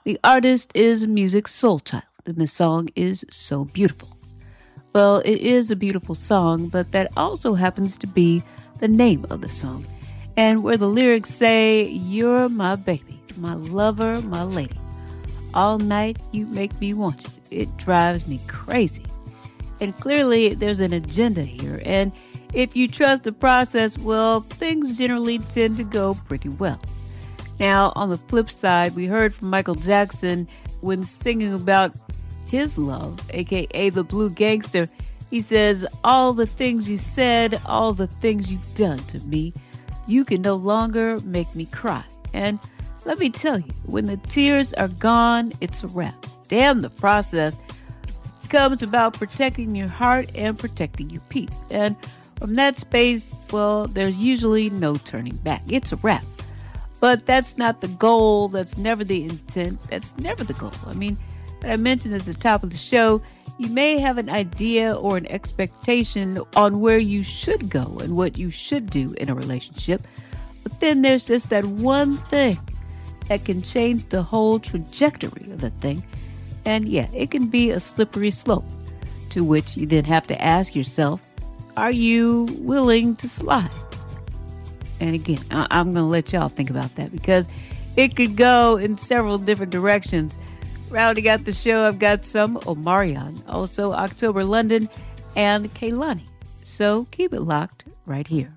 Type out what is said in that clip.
The artist is Music Soul Child, and the song is So Beautiful. Well, it is a beautiful song, but that also happens to be the name of the song. And where the lyrics say, "You're my baby, my lover, my lady. All night you make me want you. It drives me crazy." And clearly there's an agenda here. And if you trust the process, well, things generally tend to go pretty well. Now, on the flip side, we heard from Michael Jackson when singing about his love, aka the Blue Gangster. He says, "All the things you said, all the things you've done to me, you can no longer make me cry." And let me tell you, when the tears are gone, it's a wrap. Damn, the process becomes about protecting your heart and protecting your peace. And from that space, well, there's usually no turning back. It's a wrap. But that's not the goal. That's never the intent. That's never the goal. I mean, I mentioned at the top of the show, you may have an idea or an expectation on where you should go and what you should do in a relationship. But then there's just that one thing that can change the whole trajectory of the thing. And yeah, it can be a slippery slope to which you then have to ask yourself, are you willing to slide? And again, I'm going to let y'all think about that because it could go in several different directions. Rounding out the show, I've got some Omarion, also October London, and Kehlani. So keep it locked right here.